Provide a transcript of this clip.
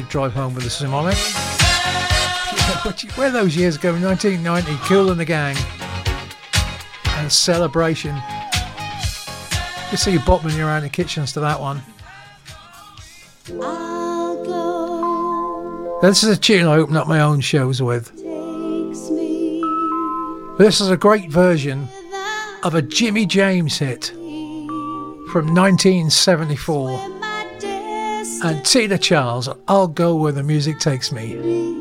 big drive home with the Symphonic. Where those years ago, 1990, Kool and the Gang and Celebration. You see you bopping around the kitchens to that one. This is a tune I open up my own shows with. This is a great version of a Jimmy James hit from 1974. And Tina Charles, I'll Go Where the Music Takes Me.